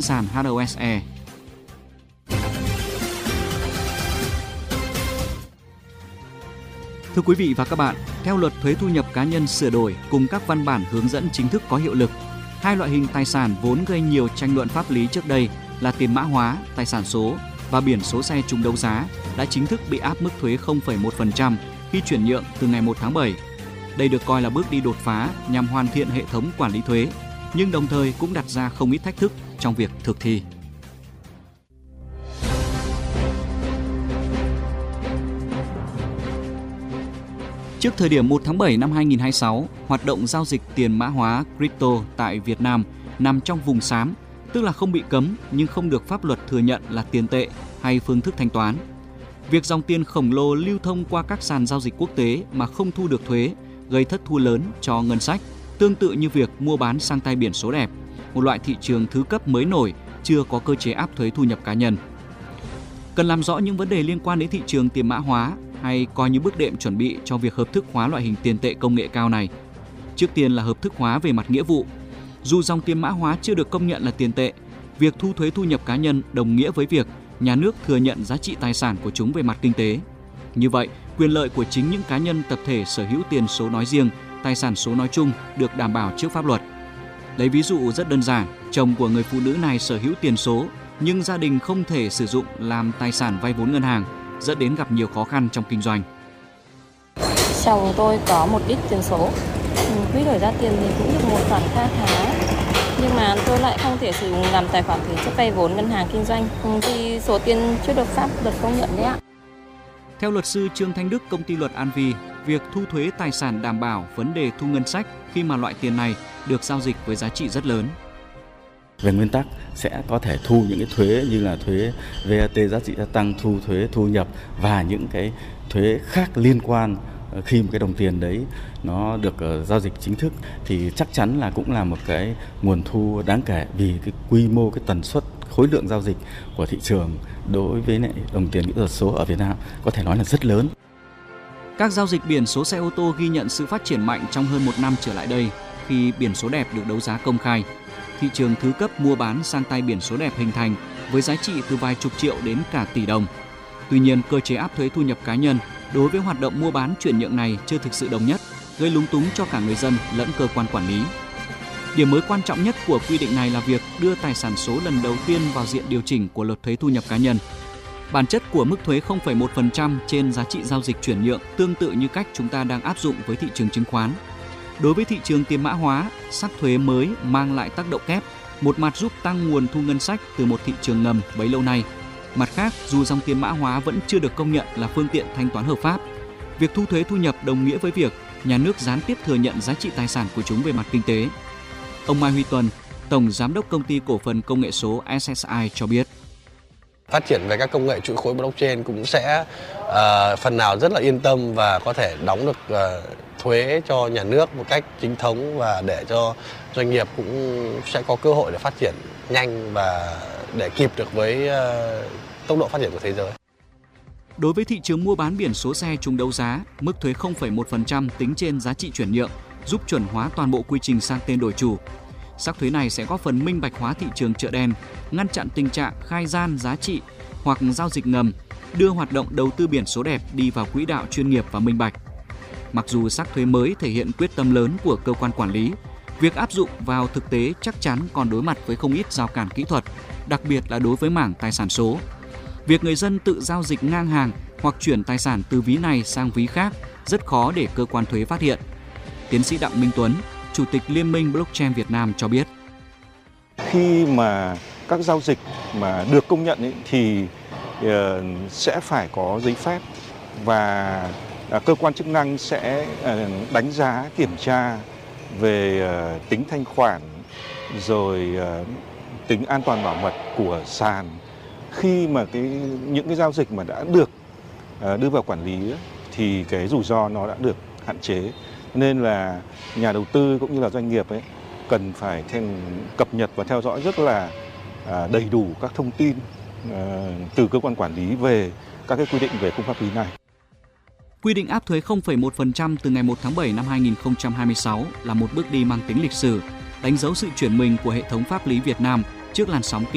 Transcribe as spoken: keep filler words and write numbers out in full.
sàn hát o ét e. Thưa quý vị và các bạn, theo luật thuế thu nhập cá nhân sửa đổi cùng các văn bản hướng dẫn chính thức có hiệu lực, hai loại hình tài sản vốn gây nhiều tranh luận pháp lý trước đây là tiền mã hóa, tài sản số và biển số xe trúng đấu giá đã chính thức bị áp mức thuế không phẩy một phần trăm khi chuyển nhượng từ ngày một tháng bảy. Đây được coi là bước đi đột phá nhằm hoàn thiện hệ thống quản lý thuế, nhưng đồng thời cũng đặt ra không ít thách thức trong việc thực thi. Trước thời điểm một tháng bảy năm hai nghìn không trăm hai mươi sáu, hoạt động giao dịch tiền mã hóa crypto tại Việt Nam nằm trong vùng xám, tức là không bị cấm nhưng không được pháp luật thừa nhận là tiền tệ hay phương thức thanh toán. Việc dòng tiền khổng lồ lưu thông qua các sàn giao dịch quốc tế mà không thu được thuế gây thất thu lớn cho ngân sách, tương tự như việc mua bán sang tay biển số đẹp, một loại thị trường thứ cấp mới nổi chưa có cơ chế áp thuế thu nhập cá nhân. Cần làm rõ những vấn đề liên quan đến thị trường tiền mã hóa hay coi như bước đệm chuẩn bị cho việc hợp thức hóa loại hình tiền tệ công nghệ cao này. Trước tiên là hợp thức hóa về mặt nghĩa vụ. Dù dòng tiền mã hóa chưa được công nhận là tiền tệ, việc thu thuế thu nhập cá nhân đồng nghĩa với việc nhà nước thừa nhận giá trị tài sản của chúng về mặt kinh tế. Như vậy, quyền lợi của chính những cá nhân tập thể sở hữu tiền số nói riêng, tài sản số nói chung được đảm bảo trước pháp luật. Lấy ví dụ rất đơn giản, chồng của người phụ nữ này sở hữu tiền số nhưng gia đình không thể sử dụng làm tài sản vay vốn ngân hàng, dẫn đến gặp nhiều khó khăn trong kinh doanh. Chồng tôi có một ít tiền số, quỹ đổi ra tiền thì cũng được một khoản kha khá, nhưng mà tôi lại không thể sử dụng làm tài khoản thế chấp vay vốn ngân hàng kinh doanh vì số tiền chưa được pháp luật công nhận đấy ạ. Theo luật sư Trương Thanh Đức, công ty luật An Vi, việc thu thuế tài sản đảm bảo vấn đề thu ngân sách khi mà loại tiền này được giao dịch với giá trị rất lớn. Về nguyên tắc sẽ có thể thu những cái thuế như là thuế vê a tê giá trị gia tăng, thu thuế thu nhập và những cái thuế khác liên quan. Khi một cái đồng tiền đấy nó được uh, giao dịch chính thức thì chắc chắn là cũng là một cái nguồn thu đáng kể, vì cái quy mô, cái tần suất, khối lượng giao dịch của thị trường đối với lại đồng tiền kỹ thuật số ở Việt Nam có thể nói là rất lớn. Các giao dịch biển số xe ô tô ghi nhận sự phát triển mạnh trong hơn một năm trở lại đây khi biển số đẹp được đấu giá công khai. Thị trường thứ cấp mua bán sang tay biển số đẹp hình thành với giá trị từ vài chục triệu đến cả tỷ đồng. Tuy nhiên, cơ chế áp thuế thu nhập cá nhân đối với hoạt động mua bán chuyển nhượng này chưa thực sự đồng nhất, gây lúng túng cho cả người dân lẫn cơ quan quản lý. Điểm mới quan trọng nhất của quy định này là việc đưa tài sản số lần đầu tiên vào diện điều chỉnh của luật thuế thu nhập cá nhân. Bản chất của mức thuế không phẩy một phần trăm trên giá trị giao dịch chuyển nhượng tương tự như cách chúng ta đang áp dụng với thị trường chứng khoán. Đối với thị trường tiền mã hóa, sắc thuế mới mang lại tác động kép, một mặt giúp tăng nguồn thu ngân sách từ một thị trường ngầm bấy lâu nay. Mặt khác, dù dòng tiền mã hóa vẫn chưa được công nhận là phương tiện thanh toán hợp pháp, việc thu thuế thu nhập đồng nghĩa với việc nhà nước gián tiếp thừa nhận giá trị tài sản của chúng về mặt kinh tế. Ông Mai Huy Tuần, Tổng Giám đốc Công ty Cổ phần Công nghệ số ét ét i cho biết. Phát triển về các công nghệ chuỗi khối blockchain cũng sẽ uh, phần nào rất là yên tâm và có thể đóng được uh, thuế cho nhà nước một cách chính thống, và để cho doanh nghiệp cũng sẽ có cơ hội để phát triển nhanh và để kịp được với uh, tốc độ phát triển của thế giới. Đối với thị trường mua bán biển số xe trúng đấu giá, mức thuế không phẩy một phần trăm tính trên giá trị chuyển nhượng giúp chuẩn hóa toàn bộ quy trình sang tên đổi chủ. Sắc thuế này sẽ góp phần minh bạch hóa thị trường chợ đen, ngăn chặn tình trạng khai gian giá trị hoặc giao dịch ngầm, đưa hoạt động đầu tư biển số đẹp đi vào quỹ đạo chuyên nghiệp và minh bạch. Mặc dù sắc thuế mới thể hiện quyết tâm lớn của cơ quan quản lý, việc áp dụng vào thực tế chắc chắn còn đối mặt với không ít rào cản kỹ thuật, đặc biệt là đối với mảng tài sản số. Việc người dân tự giao dịch ngang hàng hoặc chuyển tài sản từ ví này sang ví khác rất khó để cơ quan thuế phát hiện. Tiến sĩ Đặng Minh Tuấn, Chủ tịch Liên minh Blockchain Việt Nam cho biết. Khi mà các giao dịch mà được công nhận ấy, thì uh, sẽ phải có giấy phép, và uh, cơ quan chức năng sẽ uh, đánh giá, kiểm tra về uh, tính thanh khoản, rồi uh, tính an toàn bảo mật của sàn. Khi mà cái những cái giao dịch mà đã được uh, đưa vào quản lý thì cái rủi ro nó đã được hạn chế. Nên là nhà đầu tư cũng như là doanh nghiệp ấy cần phải thêm cập nhật và theo dõi rất là uh, đầy đủ các thông tin uh, từ cơ quan quản lý về các cái quy định về khung pháp lý này. Quy định áp thuế không phẩy một phần trăm từ ngày một tháng bảy năm hai nghìn không trăm hai mươi sáu là một bước đi mang tính lịch sử, đánh dấu sự chuyển mình của hệ thống pháp lý Việt Nam trước làn sóng